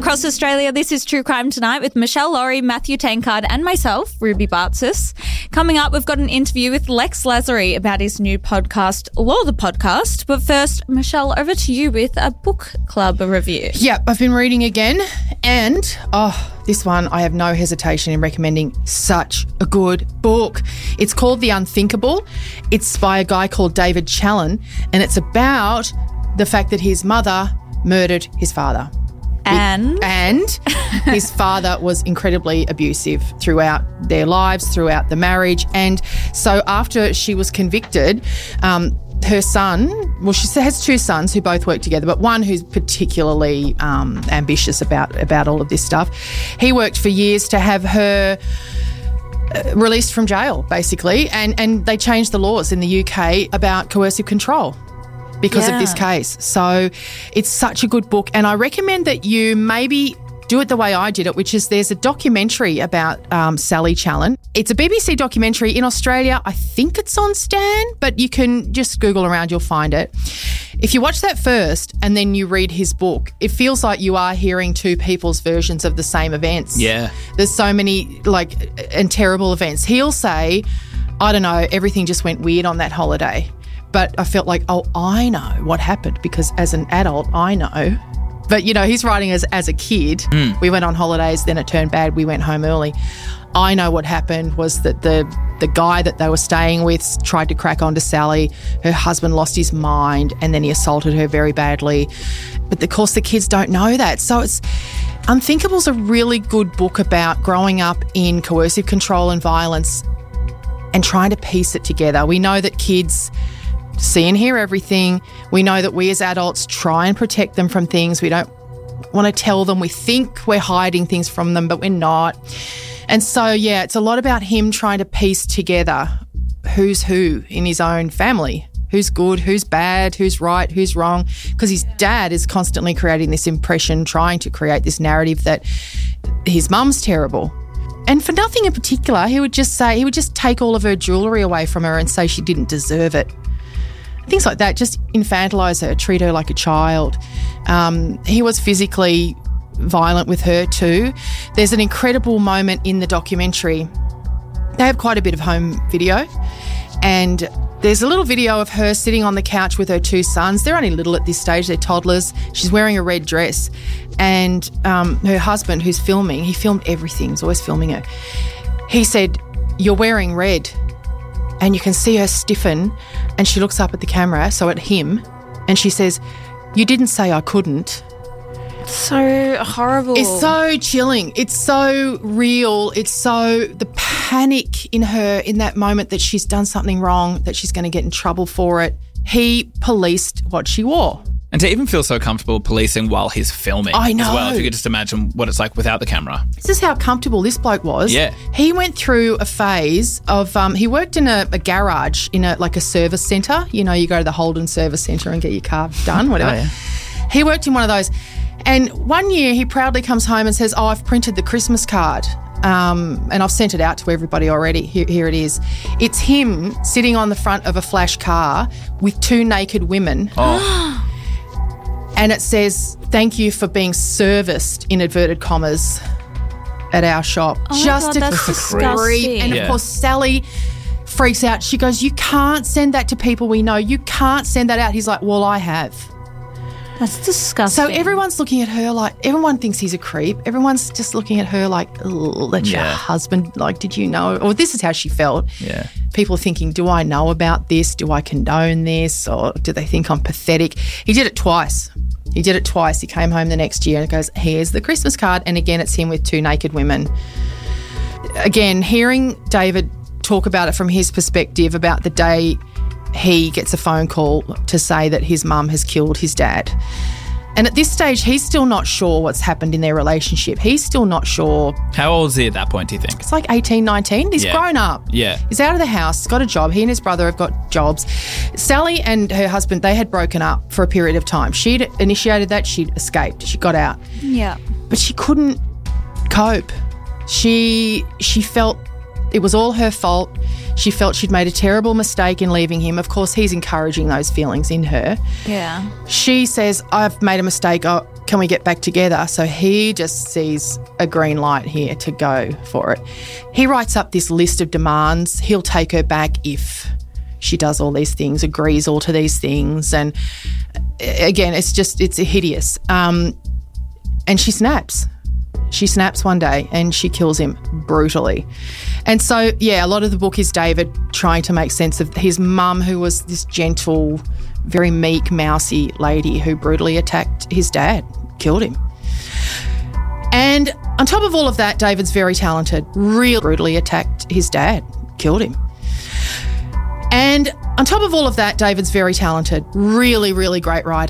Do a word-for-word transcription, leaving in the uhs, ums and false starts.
across Australia, this is True Crime Tonight with Michelle Laurie, Matthew Tankard and myself, Ruby Bartsis. Coming up, we've got an interview with Lex Lazary about his new podcast, Law the Podcast. But first, Michelle, over to you with a book club review. Yep, I've been reading again and, oh, this one I have no hesitation in recommending. Such a good book. It's called The Unthinkable. It's by a guy called David Challen and it's about the fact that his mother murdered his father. And? And his father was incredibly abusive throughout their lives, throughout the marriage. And so after she was convicted, um, her son, well, she has two sons who both work together, but one who's particularly um, ambitious about, about all of this stuff. He worked for years to have her uh, released from jail, basically, and, and they changed the laws in the U K about coercive control because yeah. of this case. So it's such a good book, and I recommend that you maybe do it the way I did it, which is there's a documentary about um, Sally Challen. It's a B B C documentary. In Australia, I think it's on Stan, but you can just Google around, you'll find it. If you watch that first and then you read his book, it feels like you are hearing two people's versions of the same events. Yeah. There's so many, like, and terrible events. He'll say, I don't know, everything just went weird on that holiday. But I felt like, oh, I know what happened because as an adult, I know. But, you know, he's writing as, as a kid. Mm. We went on holidays, then it turned bad. We went home early. I know what happened was that the the guy that they were staying with tried to crack onto Sally. Her husband lost his mind and then he assaulted her very badly. But, of course, the kids don't know that. So it's Unthinkable's a really good book about growing up in coercive control and violence and trying to piece it together. We know that kids see and hear everything. We know that we as adults try and protect them from things. We don't want to tell them. We think we're hiding things from them, but we're not. And so, yeah, it's a lot about him trying to piece together who's who in his own family. Who's good, who's bad, who's right, who's wrong. Because his dad is constantly creating this impression, trying to create this narrative that his mum's terrible. And for nothing in particular, he would just say, he would just take all of her jewellery away from her and say she didn't deserve it. Things like that, just infantilise her, treat her like a child. Um, he was physically violent with her too. There's an incredible moment in the documentary. They have quite a bit of home video, and there's a little video of her sitting on the couch with her two sons. They're only little at this stage, they're toddlers. She's wearing a red dress, and um, her husband, who's filming, he filmed everything, he's always filming her. He said, "You're wearing red." And you can see her stiffen, and she looks up at the camera, so at him, and she says, "You didn't say I couldn't." So horrible. It's so chilling. It's so real. It's so the panic in her in that moment that she's done something wrong, that she's going to get in trouble for it. He policed what she wore. And to even feel so comfortable policing while he's filming I know. as well, if you could just imagine what it's like without the camera. This is how comfortable this bloke was. Yeah. He went through a phase of, um, he worked in a, a garage in a like a service centre. You know, you go to the Holden service centre and get your car done, whatever. Oh, yeah. He worked in one of those. And one year he proudly comes home and says, "Oh, I've printed the Christmas card. Um, and I've sent it out to everybody already. Here, here it is." It's him sitting on the front of a flash car with two naked women. Oh. And it says, "Thank you for being serviced," in inverted commas, at our shop. Oh Just God, a that's creep. disgusting. And Yeah. of course, Sally freaks out. She goes, "You can't send that to people we know. You can't send that out." He's like, "Well, I have." That's disgusting. So everyone's looking at her like, everyone thinks he's a creep. Everyone's just looking at her like, "Ugh, that's your Yeah. husband. Like, did you know?" Or this is how she felt. Yeah. People are thinking, do I know about this? Do I condone this? Or do they think I'm pathetic? He did it twice. He did it twice. He came home the next year and goes, "Here's the Christmas card." And again, it's him with two naked women. Again, hearing David talk about it from his perspective about the day he gets a phone call to say that his mum has killed his dad. And at this stage, he's still not sure what's happened in their relationship. He's still not sure. How old is he at that point, do you think? It's like eighteen, nineteen. He's Yeah. grown up. Yeah. He's out of the house. He's got a job. He and his brother have got jobs. Sally and her husband, they had broken up for a period of time. She'd initiated that. She'd escaped. She got out. Yeah. But she couldn't cope. She she felt it was all her fault. She felt she'd made a terrible mistake in leaving him. Of course, he's encouraging those feelings in her. Yeah. She says, "I've made a mistake. I, can we get back together? So he just sees a green light here to go for it. He writes up this list of demands. He'll take her back if she does all these things, agrees all to these things. And again, it's just, it's hideous. Um, and she snaps. She snaps one day and she kills him brutally. And so, yeah, a lot of the book is David trying to make sense of his mum, who was this gentle, very meek, mousy lady who brutally attacked his dad, killed him. And on top of all of that, David's very talented, really brutally attacked his dad, killed him. And on top of all of that, David's very talented, really, really great writer.